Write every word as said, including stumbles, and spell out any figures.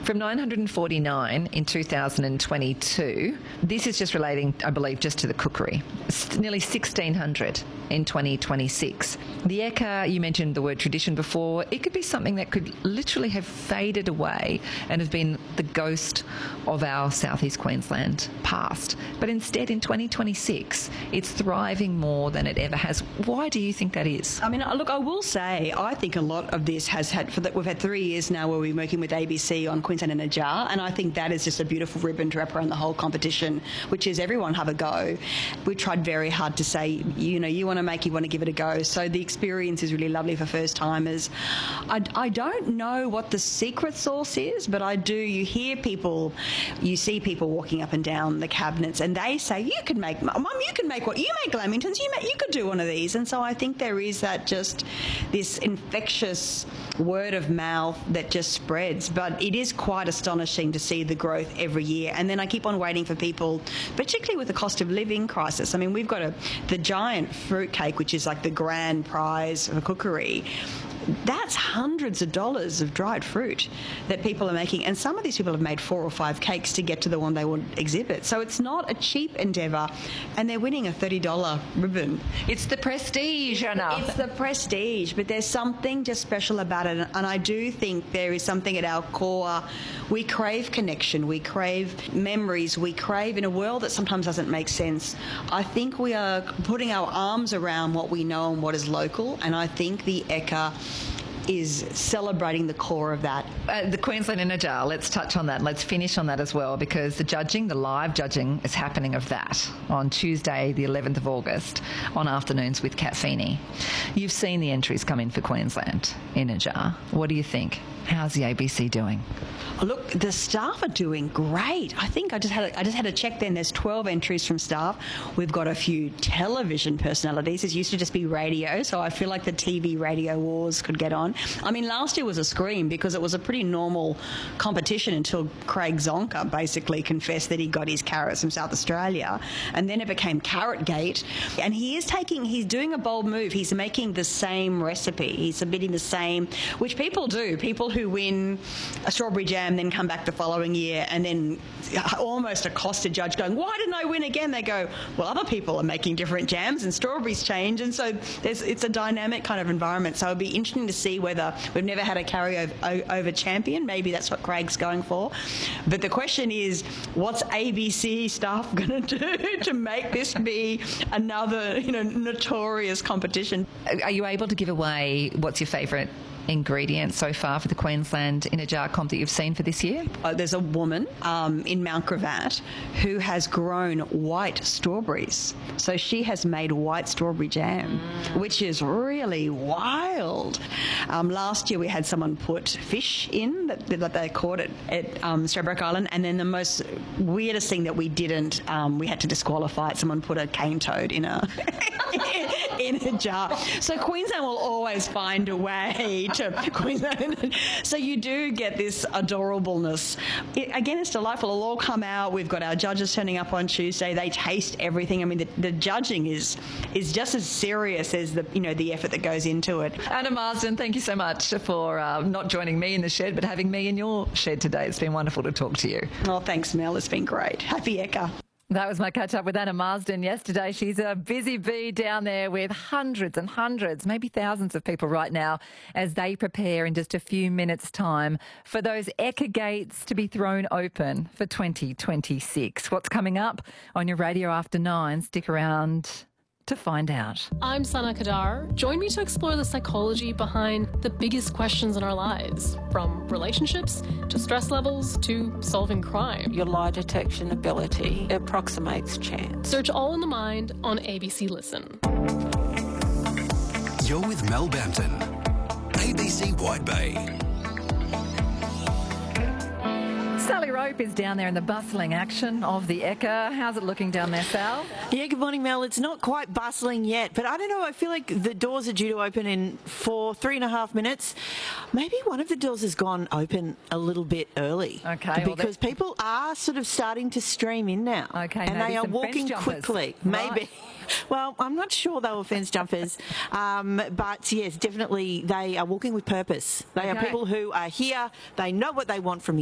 from nine hundred forty-nine in two thousand twenty-two. This is just relating, I believe, just to the cookery. It's nearly sixteen hundred in twenty twenty-six. The Ekka, you mentioned the word tradition before. It could be something that could literally have faded away and have been the ghost of our southeast Queensland past. But instead, in twenty twenty-six, it's thriving more than it ever has. Why do you think that is? I mean, look, I will say, I think a lot of this has had, for the, we've had three years now where we're working with A B C on Queensland in a Jar, and I think that is just a beautiful ribbon to wrap around the whole competition, which is everyone have a go. We tried very hard to say, you know, you want to make, you want to give it a go. So the experience is really lovely for first-timers. I, I don't know what the secret sauce is, but I do. You hear people, you see people walking up and down the cabinets, and they say, you can make, Mum, you can make what, you make lamingtons, you, make, you could do one of these. And so I think there is that just this infectious word of mouth that just spreads. But it is quite astonishing to see the growth every year. And then I keep on waiting for people, particularly with the cost of living crisis. I mean, we've got a the giant fruit cake, which is like the grand prize for cookery. That's hundreds of dollars of dried fruit that people are making. And some of these people have made four or five cakes to get to the one they want to exhibit. So it's not a cheap endeavour. And they're winning a thirty dollars ribbon. It's the prestige, Anna. It's the prestige. But there's something just special about it. And I do think there is something at our core. We crave connection. We crave memories. We crave, in a world that sometimes doesn't make sense, I think we are putting our arms around what we know and what is local. And I think the Ekka is celebrating the core of that. Uh, the Queensland in a Jar, let's touch on that. Let's finish on that as well, because the judging, the live judging is happening of that on Tuesday, the eleventh of August, on Afternoons with Kat Feeney. You've seen the entries come in for Queensland in a Jar. What do you think? How's the A B C doing? Oh, look, the staff are doing great. I think I just had a, I just had a check then. There's twelve entries from staff. We've got a few television personalities. It used to just be radio, so I feel like the T V radio wars could get on. I mean, last year was a scream because it was a pretty normal competition until Craig Zonka basically confessed that he got his carrots from South Australia, and then it became Carrot Gate. And he is taking, he's doing a bold move. He's making the same recipe. He's submitting the same, which people do. People who win a strawberry jam then come back the following year and then almost accost a judge going, why didn't I win again? They go, well, other people are making different jams and strawberries change. And so there's, it's a dynamic kind of environment. So it'll be interesting to see whether we've never had a carryover over champion. Maybe that's what Craig's going for. But the question is, what's A B C staff going to do to make this be another, you know, notorious competition? Are you able to give away what's your favourite ingredient so far for the Queensland in a Jar comp that you've seen for this year? Uh, there's a woman um, in Mount Gravatt who has grown white strawberries. So she has made white strawberry jam, mm. which is really wild. Um, last year we had someone put fish in that, that they caught it at um, Stradbroke Island, and then the most weirdest thing that we didn't, um, we had to disqualify it. Someone put a cane toad in a in a jar. So Queensland will always find a way to Queensland. So you do get this adorableness. It, again, it's delightful. It'll all come out. We've got our judges turning up on Tuesday. They taste everything. I mean, the, the judging is is just as serious as the you know the effort that goes into it. Anna Marsden, thank you so much for uh, not joining me in the shed, but having me in your shed today. It's been wonderful to talk to you. Oh, thanks, Mel. It's been great. Happy Ekka. That was my catch-up with Anna Marsden yesterday. She's a busy bee down there with hundreds and hundreds, maybe thousands of people right now as they prepare in just a few minutes' time for those Ekka gates to be thrown open for twenty twenty-six. What's coming up on your radio after nine? Stick around to find out. I'm Sana Kadar. Join me to explore the psychology behind the biggest questions in our lives, from relationships to stress levels to solving crime. Your lie detection ability approximates chance. Search All in the Mind on A B C Listen. You're with Mel Bampton, A B C White Bay. Sally Rope is down there in the bustling action of the Ekka. How's it looking down there, Sal? Yeah, good morning, Mel. It's not quite bustling yet, but I don't know. I feel like the doors are due to open in four, three and a half minutes. Maybe one of the doors has gone open a little bit early. Okay. Because well, people are sort of starting to stream in now. Okay. And they are walking quickly. Right. Maybe. Well, I'm not sure they were fence jumpers, um, but yes, definitely they are walking with purpose. They okay. are people who are here. They know what they want from you.